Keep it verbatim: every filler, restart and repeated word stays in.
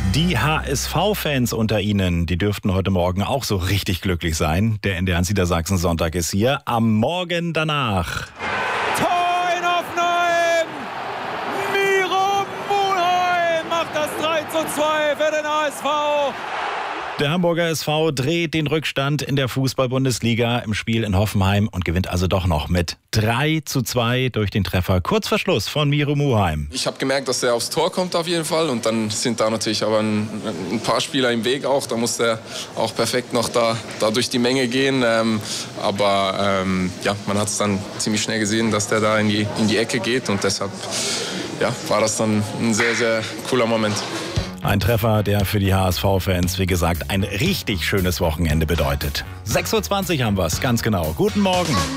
Die H S V-Fans unter Ihnen, die dürften heute Morgen auch so richtig glücklich sein. Der N D R Niedersachsen-Sonntag ist hier. Am Morgen danach. Tor in Hoffenheim! Miro Mulheim macht das drei zu zwei für den H S V. Der Hamburger S V dreht den Rückstand in der Fußball-Bundesliga im Spiel in Hoffenheim und gewinnt also doch noch mit drei zu zwei durch den Treffer kurz vor Schluss von Miro Mulheim. Ich habe gemerkt, dass er aufs Tor kommt auf jeden Fall, und dann sind da natürlich aber ein, ein paar Spieler im Weg auch. Da muss er auch perfekt noch da, da durch die Menge gehen. Ähm, aber ähm, ja, man hat es dann ziemlich schnell gesehen, dass der da in die, in die Ecke geht, und deshalb ja, war das dann ein sehr, sehr cooler Moment. Ein Treffer, der für die H S V-Fans, wie gesagt, ein richtig schönes Wochenende bedeutet. sechs Uhr zwanzig haben wir es, ganz genau. Guten Morgen.